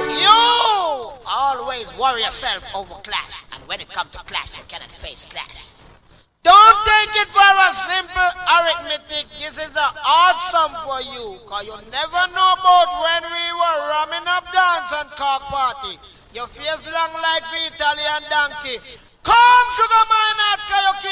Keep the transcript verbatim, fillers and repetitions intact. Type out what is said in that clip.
You always worry yourself over clash, and when it comes to clash, you cannot face clash. Don't take it for a simple arithmetic. This is a awesome for you, cause you never know about when we were ramming up dance and cock party. Your face long like the Italian donkey. Come, sugar man, out, you